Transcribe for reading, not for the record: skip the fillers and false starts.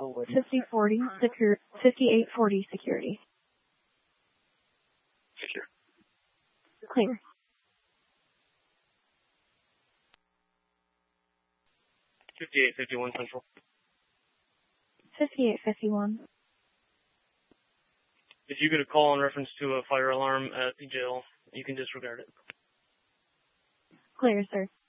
5040 secure 5840 security. Secure. Clear. 5851 Central. 5851. If you get a call in reference to a fire alarm at the jail, you can disregard it. Clear, sir.